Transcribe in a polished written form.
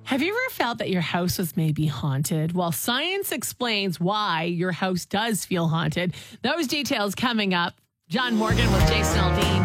Have you ever felt that your house was maybe haunted? Well, science explains why your house does feel haunted. Those details coming up. John Morgan with Jason Aldean.